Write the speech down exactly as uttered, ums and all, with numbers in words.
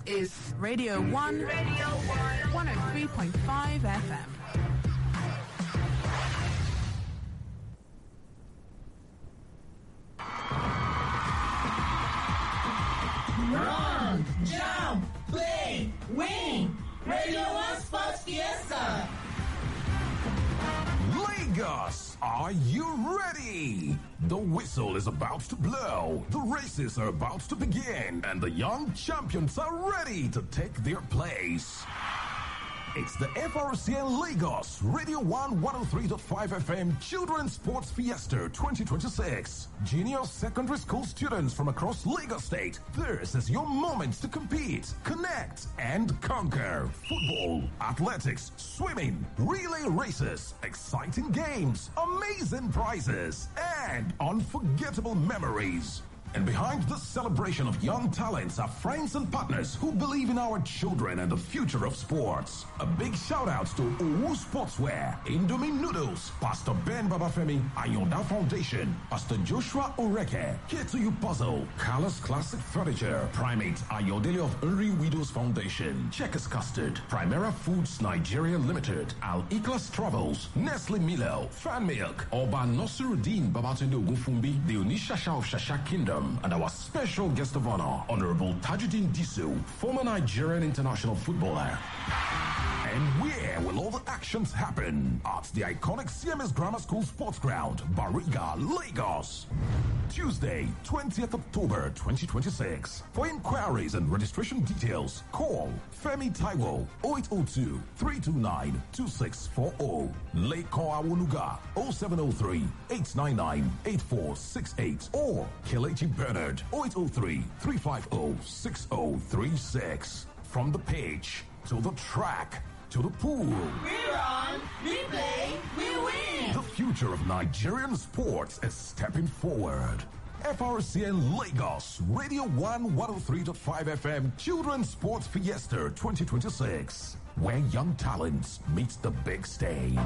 is Radio one, Radio one, one oh three point five F M. Run, jump, play, win. Radio one Sports Fiesta. Lagos, are you ready? The whistle is about to blow, the races are about to begin, and the young champions are ready to take their place. It's the F R C N Lagos Radio one one oh three point five F M Children's Sports Fiesta twenty twenty-six. Junior secondary school students from across Lagos State, this is your moment to compete, connect, and conquer. Football, athletics, swimming, relay races, exciting games, amazing prizes, and unforgettable memories. And behind this celebration of young talents are friends and partners who believe in our children and the future of sports. A big shout out to Owu Sportswear, Indomie Noodles, Pastor Ben Babafemi, Ayonda Foundation, Pastor Joshua Oreke, K two U Puzzle, Carlos Classic Furniture, Primate Ayodele of Uri Widows Foundation, Checkers Custard, Primera Foods Nigeria Limited, Al Iklas Travels, Nestle Milo, Fan Milk, Oba Nosiruddin Babatunde Ogunfumbi, the Onishasha of Shasha Kingdom, and our special guest of honor, Honorable Tajuddin Disu, former Nigerian international footballer. And where will all the actions happen? At the iconic C M S Grammar School Sports Ground, Bariga, Lagos. Tuesday, twentieth October twenty twenty-six. For inquiries and registration details, call Femi Taiwo oh eight oh two, three two nine, two six four oh. Leko Awunuga oh seven oh three, eight nine nine, eight four six eight or Kelechi Bernard oh eight oh three, three five oh, six oh three six. From the pitch to the track to the pool. We run, we play, we win. The future of Nigerian sports is stepping forward. F R C N Lagos, Radio one one oh three point five F M Children's Sports Fiesta twenty twenty-six, where young talents meet the big stage.